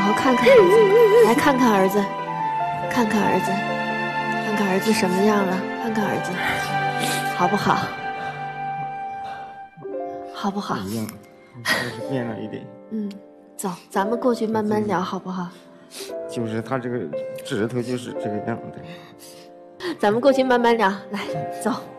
好看看儿子，来看看儿子，看看儿子，看看儿子什么样了？看看儿子，好不好？好不好？ 一样，就是变了一点。 走，咱们过去慢慢聊，好不好？ 就是他这个指头就是这个样的。 咱们过去慢慢聊，来，走。